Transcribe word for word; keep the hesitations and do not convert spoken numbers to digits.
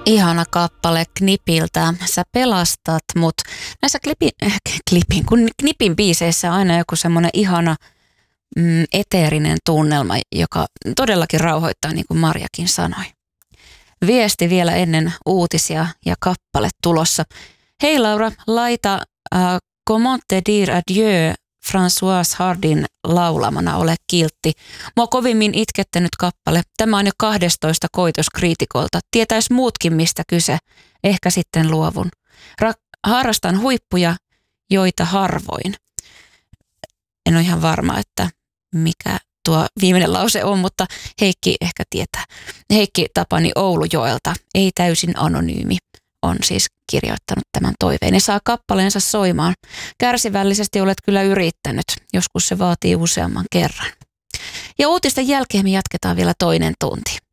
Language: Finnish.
Ihana kappale Knipiltä. Sä pelastat mut. Näissä klipi, äh, klipin, kun Knipin biiseissä on aina joku semmoinen ihana mm, eteerinen tunnelma, joka todellakin rauhoittaa, niin kuin Marjakin sanoi. Viesti vielä ennen uutisia ja kappale tulossa. Hei Laura, laita äh, Comment te dire adieu Françoise Hardin laulamana Ole kiltti. Mua kovimmin itkettänyt kappale. Tämä on jo kahdestoista koitos kriitikolta. Tietäis muutkin mistä kyse. Ehkä sitten luovun. Ra- harrastan huippuja, joita harvoin. En ole ihan varma, että mikä tuo viimeinen lause on, mutta Heikki ehkä tietää. Heikki Tapani Oulujoelta, ei täysin anonyymi, on siis kirjoittanut tämän toiveen ja saa kappaleensa soimaan. Kärsivällisesti olet kyllä yrittänyt, joskus se vaatii useamman kerran. Ja uutisten jälkeen me jatketaan vielä toinen tunti.